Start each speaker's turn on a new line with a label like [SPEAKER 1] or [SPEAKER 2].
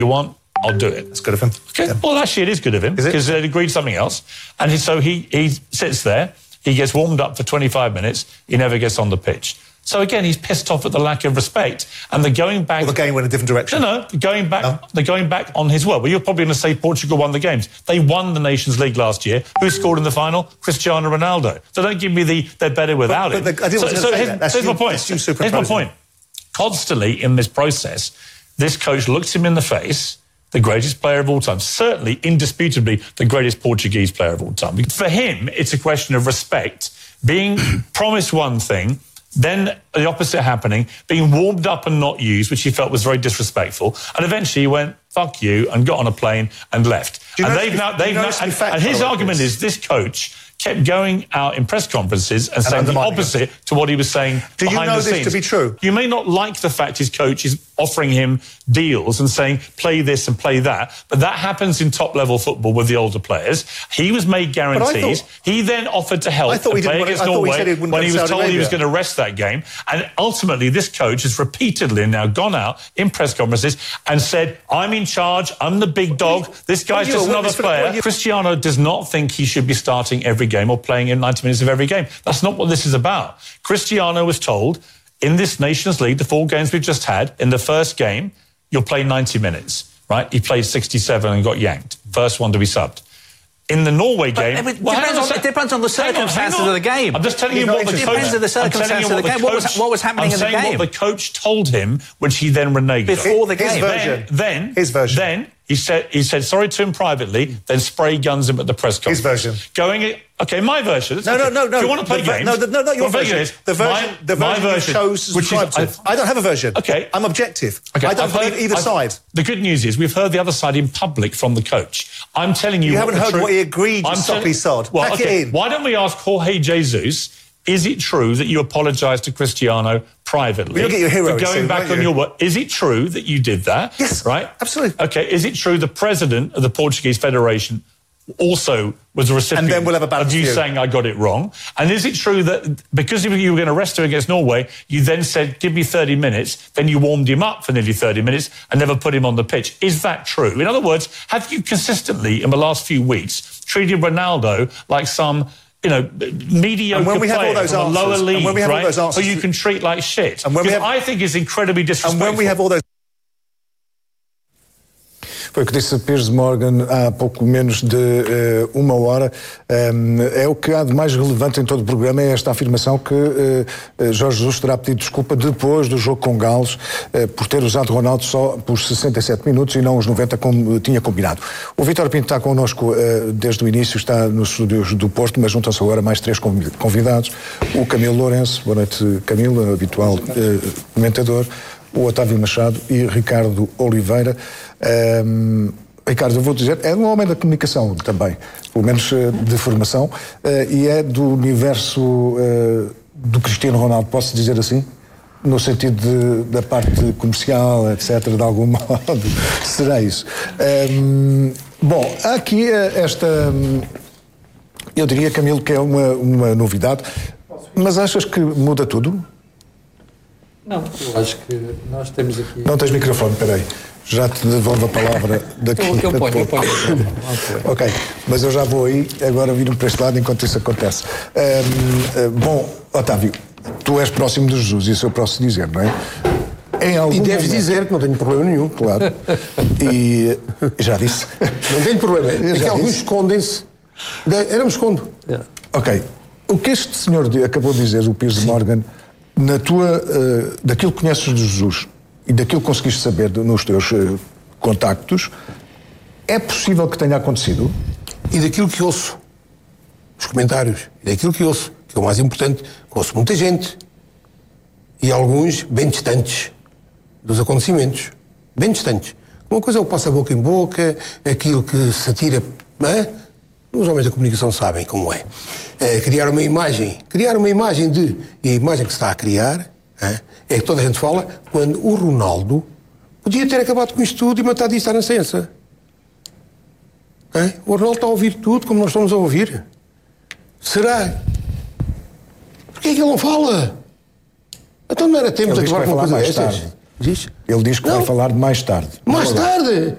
[SPEAKER 1] you want, I'll do it.
[SPEAKER 2] That's good of him.
[SPEAKER 1] Okay. Yeah. Well, actually, it is good of him because they'd agreed something else. And so he sits there, he gets warmed up for 25 minutes, he never gets on the pitch. So again, he's pissed off at the lack of respect, and they're going back.
[SPEAKER 2] Well, the game went a different direction.
[SPEAKER 1] No, going back. No. They're going back on his word. Well, you're probably going to say Portugal won the games. They won the Nations League last year. Who scored in the final? Cristiano Ronaldo. So don't give me they're better without him. Here's my point. Here's my point. Constantly in this process, this coach looks him in the face. The greatest player of all time, certainly, indisputably, the greatest Portuguese player of all time. For him, it's a question of respect, being promised one thing, then the opposite happening, being warmed up and not used, which he felt was very disrespectful, and eventually he went, fuck you, and got on a plane and left. And his argument is this coach kept going out in press conferences and saying the opposite to what he was saying behind the scenes.
[SPEAKER 2] Do you know this to be true?
[SPEAKER 1] You may not like the fact his coach is offering him deals and saying, play this and play that, but that happens in top-level football with the older players. He was made guarantees. He then offered to help and play against Norway when he was told he was going to rest that game. And ultimately, this coach has repeatedly now gone out in press conferences and said, I'm in charge, I'm the big dog, this guy's just another player. Cristiano does not think he should be starting every game or playing in 90 minutes of every game. That's not what this is about. Cristiano was told, in this Nations League, the 4 games we've just had, in the first game, you'll play 90 minutes, right? He played 67 and got yanked. First one to be subbed. In the Norway game...
[SPEAKER 3] It depends on the circumstances of the game.
[SPEAKER 1] I'm just telling you what the coach... It depends on the circumstances of the game.
[SPEAKER 3] What was happening in the game?
[SPEAKER 1] I'm saying what the coach told him, which he then reneged
[SPEAKER 3] before the game.
[SPEAKER 1] His version. Then he said sorry to him privately, then spray guns him at the press conference.
[SPEAKER 2] His version.
[SPEAKER 1] Okay, my version.
[SPEAKER 2] No.
[SPEAKER 1] If you want to play games...
[SPEAKER 2] No, your version. The version you chose to subscribe to. I don't have a version.
[SPEAKER 1] Okay.
[SPEAKER 2] I'm objective. Okay. I don't believe either side.
[SPEAKER 1] The good news is we've heard the other side in public from the coach. I'm telling you...
[SPEAKER 2] You haven't heard what he agreed, you soppy sod. Pack it in.
[SPEAKER 1] Why don't we ask Jorge Jesus, is it true that you apologised to Cristiano privately?
[SPEAKER 2] We'll get your hero
[SPEAKER 1] for going back on your word. Is it true that you did that?
[SPEAKER 2] Yes.
[SPEAKER 1] Right?
[SPEAKER 2] Absolutely.
[SPEAKER 1] Okay, is it true the president of the Portuguese Federation also was a recipient
[SPEAKER 2] and then we'll have a
[SPEAKER 1] of you saying I got it wrong? And is it true that because you were going to rest him against Norway, you then said, give me 30 minutes, then you warmed him up for nearly 30 minutes and never put him on the pitch? Is that true? In other words, have you consistently, in the last few weeks, treated Ronaldo like some... mediocre player from a lower league, who you can treat like shit? I think it's incredibly disrespectful.
[SPEAKER 2] And when we have all those...
[SPEAKER 4] Foi o que disse Piers Morgan há pouco menos de uma hora. É o que há de mais relevante em todo o programa, é esta afirmação que Jorge Jesus terá pedido desculpa depois do jogo com Gales por ter usado Ronaldo só por 67 minutos e não os 90 como tinha combinado. O Vítor Pinto está connosco desde o início, está nos estúdios do Porto, mas juntam-se agora mais 3 convidados. O Camilo Lourenço, boa noite Camilo, habitual comentador, o Otávio Machado e Ricardo Oliveira. Ricardo, eu vou dizer, é um homem da comunicação também, pelo menos de formação, e é do universo do Cristiano Ronaldo, posso dizer assim? No sentido da parte comercial, etc., de algum modo, será isso. Bom, há aqui esta, eu diria, Camilo, que é uma novidade, mas achas que muda tudo?
[SPEAKER 5] Não, eu acho que nós temos aqui...
[SPEAKER 4] Não tens microfone, peraí. Já te devolvo a palavra daqui.
[SPEAKER 5] Eu ponho.
[SPEAKER 4] Ok, mas eu já vou aí, agora viro-me para este lado enquanto isso acontece. Bom, Otávio, tu és próximo de Jesus, isso eu posso dizer, não é?
[SPEAKER 6] E deves dizer que não tenho problema nenhum.
[SPEAKER 4] Claro. E já disse.
[SPEAKER 6] Não tenho problema. É que alguns escondem-se. Eu não me escondo.
[SPEAKER 4] Ok. O que este senhor acabou de dizer, o Piers Morgan, na tua, daquilo que conheces de Jesus e daquilo que conseguiste saber nos teus contactos, é possível que tenha acontecido?
[SPEAKER 6] E daquilo que ouço, os comentários, e daquilo que ouço, que é o mais importante, ouço muita gente, e alguns bem distantes dos acontecimentos, bem distantes. Uma coisa é o passa-boca em boca, aquilo que se atira, não é? Os homens da comunicação sabem como é. Criar uma imagem de... E a imagem que se está a criar é que toda a gente fala quando o Ronaldo podia ter acabado com isto tudo e matado isto à nascença. O Ronaldo está a ouvir tudo como nós estamos a ouvir. Será? Porquê é que ele não fala? Então não era tempo de acabar com uma coisa dessas?
[SPEAKER 4] Ele diz que vai falar de mais tarde.
[SPEAKER 6] Mais tarde?